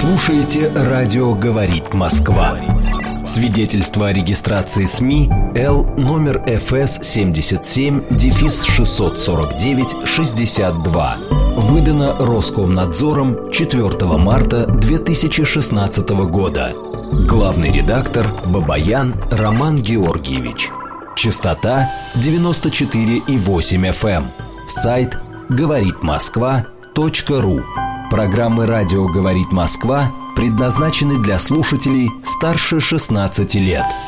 слушаете «Радио говорит Москва». Свидетельство о регистрации СМИ Л номер ФС 77-649-62. Выдано Роскомнадзором 4 марта 2016 года. Главный редактор Бабаян Роман Георгиевич. Частота 94,8 FM. Сайт говоритмосква.ру. Программы «Радио говорит Москва» предназначены для слушателей старше 16 лет.